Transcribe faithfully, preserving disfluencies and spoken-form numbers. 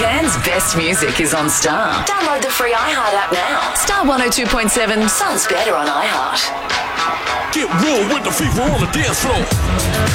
Cairns' best music is on Star. Download the free iHeart app now. Star one oh two point seven sounds better on iHeart. Get real with the fever on the dance floor.